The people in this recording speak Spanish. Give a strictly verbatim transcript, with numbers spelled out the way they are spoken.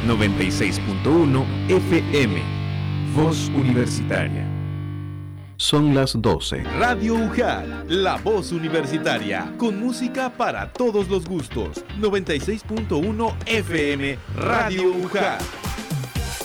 noventa y seis punto uno F M. Voz Universitaria. Son las doce. Radio U J A L, la voz universitaria, con música para todos los gustos. noventa y seis punto uno F M, Radio U J A L.